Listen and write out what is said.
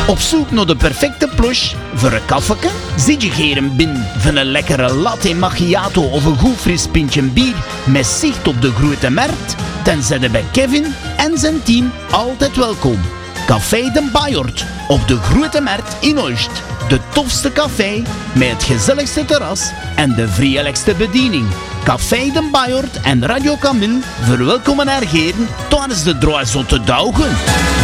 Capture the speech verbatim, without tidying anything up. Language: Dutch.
Op zoek naar de perfecte plush voor een koffieke? Zit je geren binnen van een lekkere latte macchiato of een goed fris pintje bier met zicht op de grote markt? Dan zijn ze bij Kevin en zijn team altijd welkom. Café de Bayordt op de grote markt in Oost. De tofste café met het gezelligste terras en de vriendelijkste bediening. Café de Bayordt en Radio Camille verwelkomen haar heren tijdens de Droizotte Daugen.